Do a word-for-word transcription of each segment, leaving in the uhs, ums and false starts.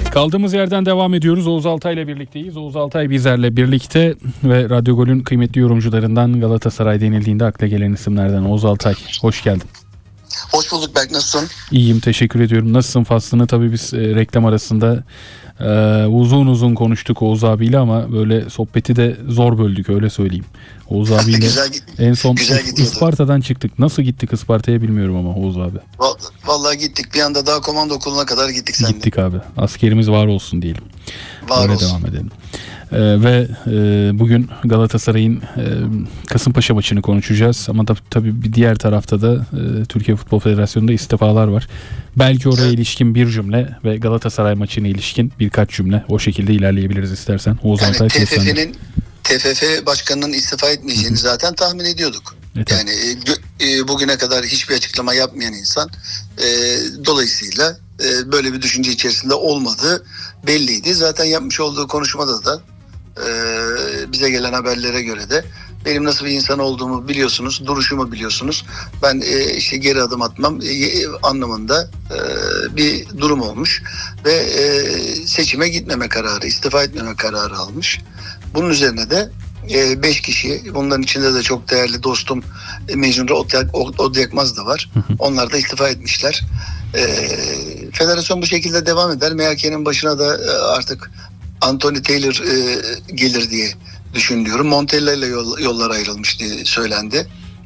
Kaldığımız yerden devam ediyoruz. Oğuz Altay ile birlikteyiz. Oğuz Altay bizlerle birlikte ve Radyo Gol'ün kıymetli yorumcularından, Galatasaray denildiğinde akla gelen isimlerden. Oğuz Altay, hoş geldin. Hoş bulduk Berk, nasılsın? İyiyim, teşekkür ediyorum. Nasılsın faslını? Tabii biz e, reklam arasında e, uzun uzun konuştuk Oğuz abiyle ama böyle sohbeti de zor böldük, öyle söyleyeyim. Oğuz abiyle güzel, en son Isparta'dan çıktık. Nasıl gittik Isparta'ya bilmiyorum ama Oğuz abi. Vallahi gittik. Bir anda daha komando okuluna kadar gittik seninle. Gittik abi. Askerimiz var olsun diyelim. Var Öyle olsun. devam edelim. Ee, ve e, bugün Galatasaray'ın e, Kasımpaşa maçını konuşacağız. Ama da tabii bir diğer tarafta da e, Türkiye Futbol Federasyonu'nda istifalar var. Belki oraya evet. ilişkin bir cümle ve Galatasaray maçına ilişkin birkaç cümle, o şekilde ilerleyebiliriz istersen. Oğuz yani Altay, T F F'nin T F F başkanının istifa etmeyeceğini Hı-hı. zaten tahmin ediyorduk. Evet. Yani e, bugüne kadar hiçbir açıklama yapmayan insan e, dolayısıyla e, böyle bir düşünce içerisinde olmadığı belliydi. Zaten yapmış olduğu konuşmada da e, bize gelen haberlere göre de benim nasıl bir insan olduğumu biliyorsunuz, duruşumu biliyorsunuz. Ben e, işte geri adım atmam e, anlamında e, bir durum olmuş ve e, seçime gitmeme kararı, istifa etmeme kararı almış. Bunun üzerine de beş kişi, bunların içinde de çok değerli dostum Mecnun Odyakmaz da var. Hı hı. Onlar da istifa etmişler. E, federasyon bu şekilde devam eder. M H K'nin başına da artık Anthony Taylor e, gelir diye düşünüyorum. Montella ile yol, yollar ayrılmış diye söylendi.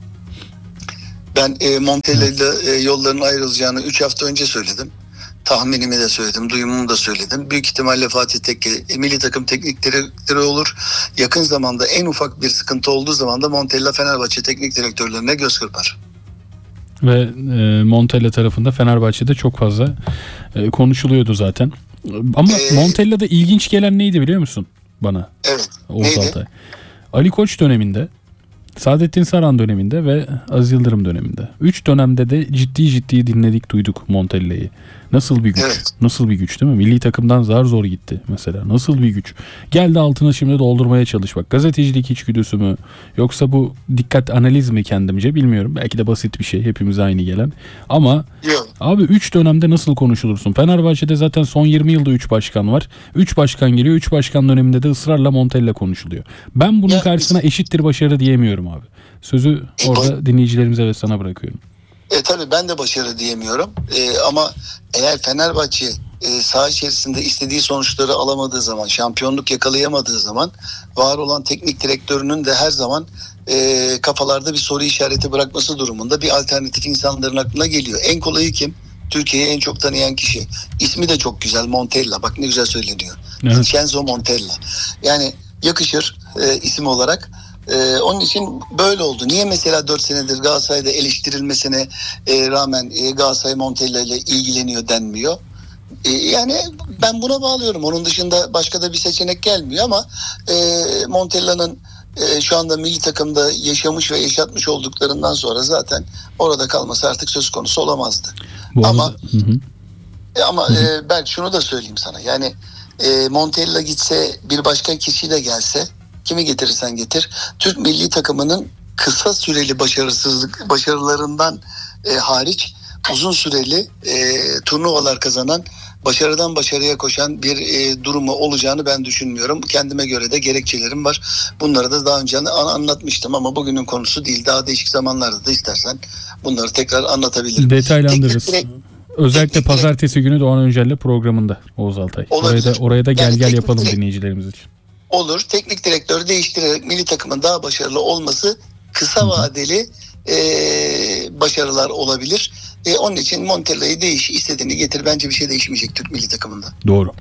Ben e, Montella ile e, yolların ayrılacağını üç hafta önce söyledim. Tahminimi de söyledim, duyumumu da söyledim. Büyük ihtimalle Fatih Tekke milli takım teknik direktörü olur. Yakın zamanda en ufak bir sıkıntı olduğu zaman da Montella Fenerbahçe teknik direktörlerine göz kırpar. Ve e, Montella tarafında Fenerbahçe'de çok fazla e, konuşuluyordu zaten. Ama ee, Montella'da ilginç gelen neydi biliyor musun bana? Evet. Oğuz Altay. Ali Koç döneminde, Saadettin Saran döneminde ve Aziz Yıldırım döneminde. Üç dönemde de ciddi ciddi dinledik, duyduk Montella'yı. Nasıl bir güç? Evet. Nasıl bir güç değil mi? Milli takımdan zar zor gitti mesela. Nasıl bir güç? Geldi altına şimdi doldurmaya çalış bak. Gazetecilik içgüdüsü mü? Yoksa bu dikkat analiz mi kendimce bilmiyorum. Belki de basit bir şey. Hepimiz aynı gelen. Ama Yok. Abi üç dönemde nasıl konuşulursun? Fenerbahçe'de zaten son yirmi yılda üç başkan var. üç başkan geliyor. üç başkan döneminde de ısrarla Montella konuşuluyor. Ben bunun ya, karşısına eşittir başarı diyemiyorum abi. Sözü orada e, dinleyicilerimize ve sana bırakıyorum. E tabii ben de başarı diyemiyorum. E, ama eğer Fenerbahçe e, saha içerisinde istediği sonuçları alamadığı zaman, şampiyonluk yakalayamadığı zaman var olan teknik direktörünün de her zaman e, kafalarda bir soru işareti bırakması durumunda bir alternatif insanların aklına geliyor. En kolayı kim? Türkiye'yi en çok tanıyan kişi. İsmi de çok güzel, Montella. Bak ne güzel söyleniyor. Evet. Vincenzo Montella. Yani yakışır e, isim olarak. Ee, onun için böyle oldu. Niye mesela dört senedir Galatasaray'da eleştirilmesine e, rağmen e, Galatasaray Montella ile ilgileniyor denmiyor? E, yani ben buna bağlıyorum. Onun dışında başka da bir seçenek gelmiyor ama e, Montella'nın e, şu anda milli takımda yaşamış ve yaşatmış olduklarından sonra zaten orada kalması artık söz konusu olamazdı. Bu ama arada, hı hı. E, ama hı hı. E, ben şunu da söyleyeyim sana. Yani e, Montella gitse, bir başka kişiyle gelse, kimi getirirsen getir, Türk milli takımının kısa süreli başarısızlık başarılarından e, hariç uzun süreli e, turnuvalar kazanan, başarıdan başarıya koşan bir e, durumu olacağını ben düşünmüyorum. Kendime göre de gerekçelerim var. Bunları da daha önce anlatmıştım ama bugünün konusu değil. Daha değişik zamanlarda da istersen bunları tekrar anlatabilirim. Detaylandırırız. Teknik, Özellikle teknik, pazartesi günü Doğan Öncel'le programında Oğuz Altay. Oraya da, oraya da gel yani gel yapalım direkt, dinleyicilerimiz için. Olur. Teknik direktörü değiştirerek milli takımın daha başarılı olması kısa vadeli e, başarılar olabilir. E, onun için Montella'yı değiş, istediğini getir. Bence bir şey değişmeyecek Türk milli takımında. Doğru.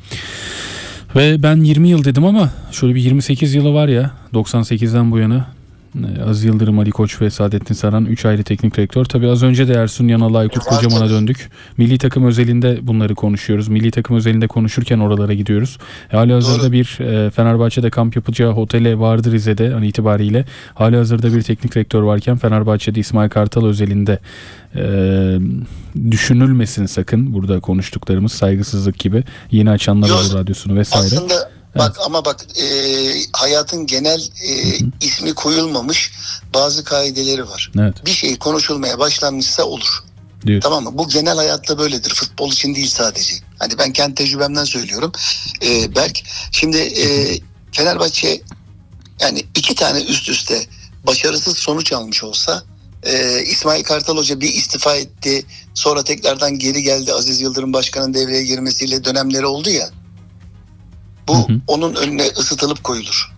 Ve ben yirmi yıl dedim ama şöyle bir yirmi sekiz yılı var ya, doksan sekizden bu yana. Aziz Yıldırım, Ali Koç ve Saadettin Saran üç ayrı teknik direktör. Tabii az önce de Ersun Yanal, Aykut Kocaman'a döndük. Milli takım özelinde bunları konuşuyoruz. Milli takım özelinde konuşurken oralara gidiyoruz. Halihazırda bir e, Fenerbahçe'de kamp yapacağı otele vardı Rize'de an itibariyle. Halihazırda bir teknik direktör varken Fenerbahçe'de İsmail Kartal özelinde e, düşünülmesin sakın. Burada konuştuklarımız saygısızlık gibi. Yeni açanlar olur radyosunu vesaire. Aslında bak evet. ama bak e, hayatın genel e, ismi koyulmamış bazı kaideleri var. Evet. Bir şey konuşulmaya başlanmışsa olur. Diyorsun. Tamam mı? Bu genel hayatta böyledir. Futbol için değil sadece. Hani ben kendi tecrübemden söylüyorum. Ee, Berk, şimdi e, Fenerbahçe yani iki tane üst üste başarısız sonuç almış olsa, e, İsmail Kartal Hoca bir istifa etti, sonra tekrardan geri geldi, Aziz Yıldırım Başkan'ın devreye girmesiyle dönemleri oldu ya, bu Hı hı. onun önüne ısıtılıp koyulur.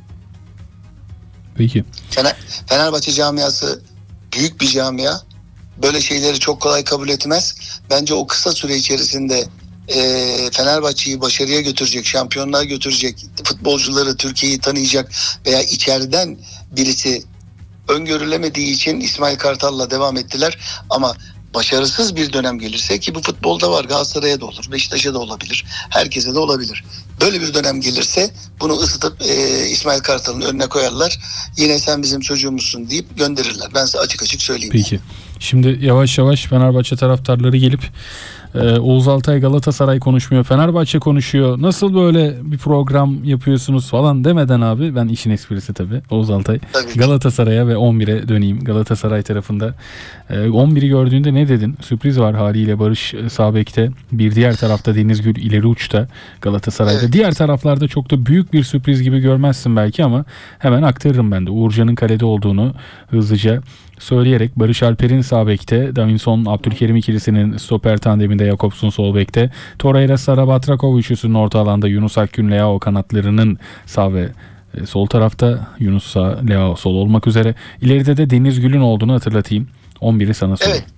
Peki. Fener, Fenerbahçe camiası büyük bir camia. Böyle şeyleri çok kolay kabul etmez. Bence o kısa süre içerisinde e, Fenerbahçe'yi başarıya götürecek, şampiyonluğa götürecek, futbolcuları Türkiye'yi tanıyacak veya içeriden birisi öngörülemediği için İsmail Kartal'la devam ettiler. Ama başarısız bir dönem gelirse, ki bu futbolda var, Galatasaray'a da olur, Beşiktaş'a da olabilir, herkese de olabilir. Böyle bir dönem gelirse bunu ısıtıp e, İsmail Kartal'ın önüne koyarlar. Yine sen bizim çocuğumuzsun deyip gönderirler. Ben size açık açık söyleyeyim. Peki. Şimdi yavaş yavaş Fenerbahçe taraftarları gelip e, Oğuz Altay Galatasaray konuşmuyor, Fenerbahçe konuşuyor, nasıl böyle bir program yapıyorsunuz falan demeden abi, ben işin esprisi tabii Oğuz Altay Tabii. Galatasaray'a ve on bire döneyim. Galatasaray tarafında e, on biri gördüğünde ne dedin? Sürpriz var haliyle, Barış e, sağ bekte, bir diğer tarafta Deniz Gül ileri uçta Galatasaray'da. Evet. Diğer taraflarda çok da büyük bir sürpriz gibi görmezsin belki ama hemen aktarırım ben de. Uğurcan'ın kalede olduğunu hızlıca söyleyerek, Barış Alper'in sağ bekte, Davinson Abdülkerim ikilisinin stoper tandeminde Jakobs'un sol bekte, Torreira Sarabatrakov üçlüsünün orta alanda Yunus Akgün Leao kanatlarının sağ ve e, sol tarafta, Yunus sağ, Leao sol olmak üzere. İleride de Deniz Gül'ün olduğunu hatırlatayım. on biri sana sorayım. Evet.